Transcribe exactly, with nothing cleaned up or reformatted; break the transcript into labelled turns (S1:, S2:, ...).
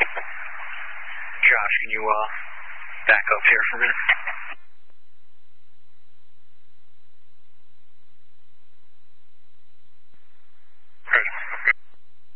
S1: Josh, can you uh, back up here for a minute?